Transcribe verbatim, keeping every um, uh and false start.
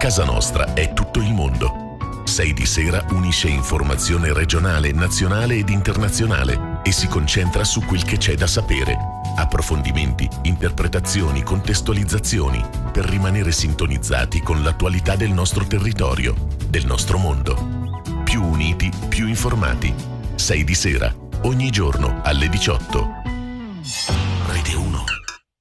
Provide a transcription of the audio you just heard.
Casa nostra è tutto il mondo. sei di Sera unisce informazione regionale, nazionale ed internazionale e si concentra su quel che c'è da sapere. Approfondimenti, interpretazioni, contestualizzazioni per rimanere sintonizzati con l'attualità del nostro territorio, del nostro mondo. Più uniti, più informati. sei di Sera, ogni giorno alle diciotto.